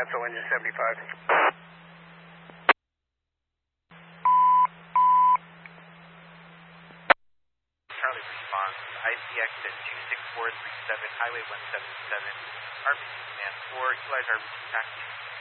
cancel engine 75. Charlie responds, ICX at 26437, Highway 177, RBC Command 4, utilize RBC taxi.